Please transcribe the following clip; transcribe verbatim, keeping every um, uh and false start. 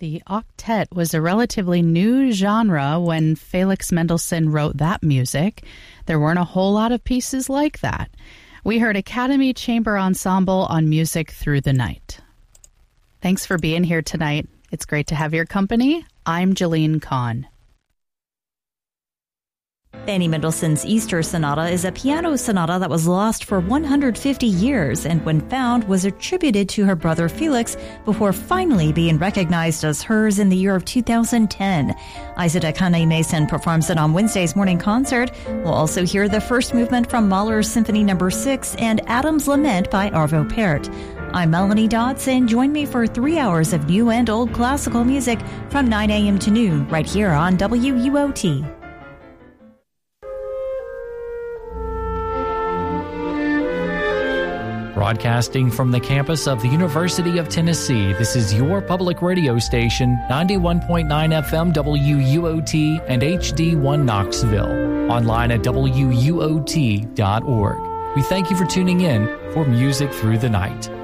The octet was a relatively new genre when Felix Mendelssohn wrote that music. There weren't a whole lot of pieces like that. We heard Academy Chamber Ensemble on Music Through the Night. Thanks for being here tonight. It's great to have your company. I'm Jolene Kahn. Fanny Mendelssohn's Easter Sonata is a piano sonata that was lost for one hundred fifty years and when found was attributed to her brother Felix before finally being recognized as hers in the year of two thousand ten. Isaac Akane Mason performs it on Wednesday's morning concert. We'll also hear the first movement from Mahler's Symphony Number six and Adam's Lament by Arvo Pärt. I'm Melanie Dodson. Join me for three hours of new and old classical music from nine a.m. to noon right here on W U O T. Broadcasting from the campus of the University of Tennessee, this is your public radio station, ninety-one point nine F M W U O T and H D one Knoxville. Online at W U O T dot org. We thank you for tuning in for Music Through the Night.